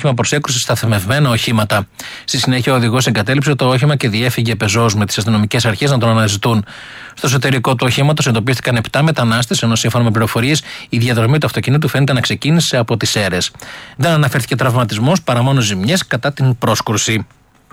όχημα προς έκρουση σταθμευμένα οχήματα. Στη συνέχεια, ο οδηγός εγκατέλειψε το όχημα και διέφυγε πεζός με τις αστυνομικές αρχές να τον αναζητούν. Στο εσωτερικό του οχήματος εντοπίστηκαν 7 μετανάστες, ενώ σύμφωνα με πληροφορίες η διαδρομή του αυτοκινήτου φαίνεται να ξεκίνησε από τις Σέρρες. Δεν αναφέρθηκε τραυματισμός παρά μόνο ζημιές κατά την πρόσκρουση.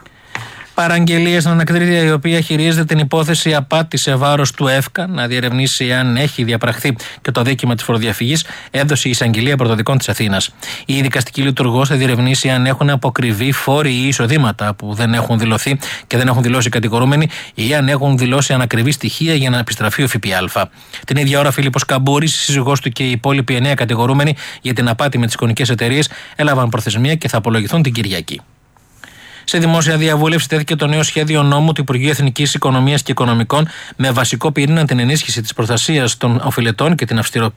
Παραγγελίες στην ανακρίτρια η οποία χειρίζεται την υπόθεση απάτη σε βάρος του ΕΦΚΑ να διερευνήσει αν έχει διαπραχθεί και το δίκημα της φοροδιαφυγής, έδωσε η Εισαγγελία Πρωτοδικών της Αθήνας. Η δικαστική λειτουργός θα διερευνήσει αν έχουν αποκριβεί φόροι ή εισοδήματα που δεν έχουν δηλωθεί και δεν έχουν δηλώσει οι κατηγορούμενοι ή αν έχουν δηλώσει ανακριβή στοιχεία για να επιστραφεί ο ΦΠΑ. Την ίδια ώρα, Φίλιππος Καμπούρης, η σύζυγός του και οι υπόλοιποι 9 κατηγορούμενοι για την απάτη με τις εικονικές εταιρείες έλαβαν προθεσμία και θα απολογηθούν την Κυριακή. Σε δημόσια διαβούλευση τέθηκε το νέο σχέδιο νόμου του Υπουργείου Εθνικής Οικονομίας και Οικονομικών με βασικό πυρήνα την ενίσχυση της προστασίας των οφειλετών και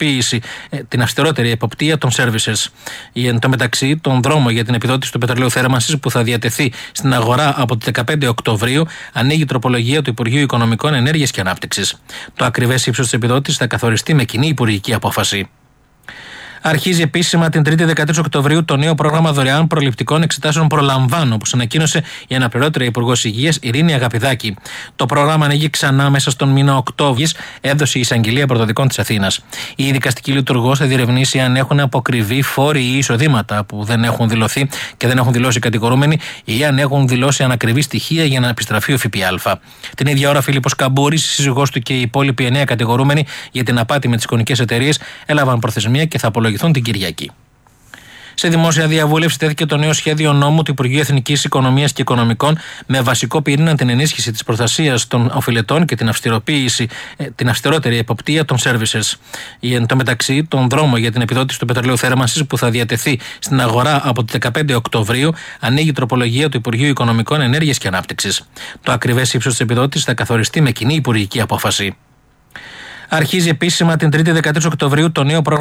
την αυστηρότερη εποπτεία των services. Εν τω μεταξύ, τον δρόμο για την επιδότηση του πετρελαίου θέρμανσης που θα διατεθεί στην αγορά από τις 15 Οκτωβρίου ανοίγει τροπολογία του Υπουργείου Οικονομικών, Ενέργειας και Ανάπτυξης. Το ακριβές ύψος της επιδότησης θα καθοριστεί με κοινή υπουργική απόφαση. Αρχίζει επίσημα την 3η 13 Οκτωβρίου το νέο πρόγραμμα δωρεάν προληπτικών εξετάσεων Προλαμβάνω, όπως ανακοίνωσε η αναπληρώτρια Υπουργός Υγείας Ειρήνη Αγαπηδάκη. Το πρόγραμμα ανοίγει ξανά μέσα στον μήνα Οκτώβρη, έδωσε η Εισαγγελία Πρωτοδικών της Αθήνας. Η δικαστική λειτουργός θα διερευνήσει αν έχουν αποκριβεί φόροι ή εισοδήματα που δεν έχουν δηλωθεί και δεν έχουν δηλώσει οι κατηγορούμενοι ή αν έχουν δηλώσει ανακριβή στοιχεία για να επιστραφεί ο ΦΠΑ. Την ίδια ώρα, Φίλιππος Καμπούρης, η σύζυγός του και οι υπόλοιποι 9 κατηγορούμενοι για την απάτη με τις εικονικές εταιρείες έλαβαν προθεσμία και θα απολογηθούν την Κυριακή. Σε δημόσια διαβούλευση τέθηκε το νέο σχέδιο νόμου του Υπουργείου Εθνικής Οικονομίας και Οικονομικών με βασικό πυρήνα την ενίσχυση της προστασίας των οφειλετών και την αυστηρότερη εποπτεία των services. Εν τω μεταξύ, τον δρόμο για την επιδότηση του πετρελαίου θέρμανσης που θα διατεθεί στην αγορά από τις 15 Οκτωβρίου ανοίγει τροπολογία του Υπουργείου Οικονομικών, Ενέργειας και Ανάπτυξης. Το ακριβές ύψος της επιδότησης θα καθοριστεί με κοινή υπουργική απόφαση. Αρχίζει επίσημα την 3η 13 Οκτωβρίου το νέο πρόγραμμα